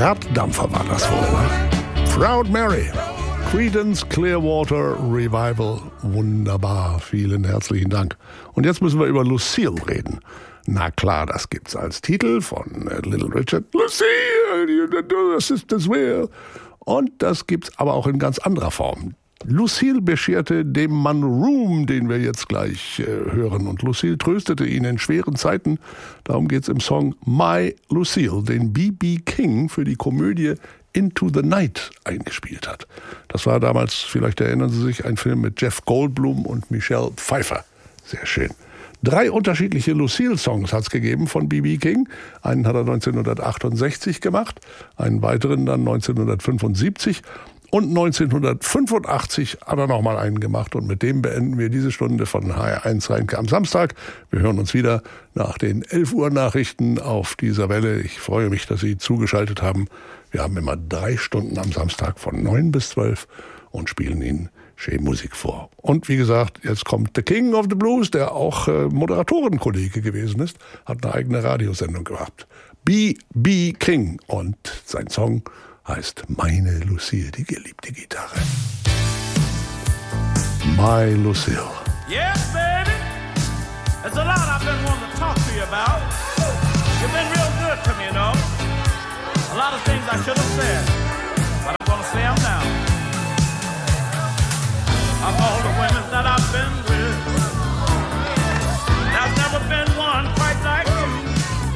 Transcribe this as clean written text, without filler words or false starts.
Raddampfer war das wohl, ne? Proud Mary. Creedence Clearwater Revival. Wunderbar. Vielen herzlichen Dank. Und jetzt müssen wir über Lucille reden. Na klar, das gibt's als Titel von Little Richard. Lucille, you do the sister's will. Und das gibt's aber auch in ganz anderer Form. Lucille bescherte dem Mann Ruhm, den wir jetzt gleich hören. Und Lucille tröstete ihn in schweren Zeiten. Darum geht's im Song My Lucille, den B.B. King für die Komödie Into the Night eingespielt hat. Das war damals, vielleicht erinnern Sie sich, ein Film mit Jeff Goldblum und Michelle Pfeiffer. Sehr schön. 3 unterschiedliche Lucille-Songs hat es gegeben von B.B. King. Einen hat er 1968 gemacht, einen weiteren dann 1975 und 1985 hat er nochmal einen gemacht. Und mit dem beenden wir diese Stunde von HR1 Rheinke am Samstag. Wir hören uns wieder nach den 11 Uhr Nachrichten auf dieser Welle. Ich freue mich, dass Sie zugeschaltet haben. Wir haben immer 3 Stunden am Samstag von 9 bis 12 und spielen Ihnen schön Musik vor. Und wie gesagt, jetzt kommt The King of the Blues, der auch Moderatorenkollege gewesen ist, hat eine eigene Radiosendung gehabt. B.B. King und sein Song heißt Meine Lucille, die geliebte Gitarre. My Lucille. Yes, baby. There's a lot I've been wanting to talk to you about. You've been real good to me, you know. A lot of things I should have said.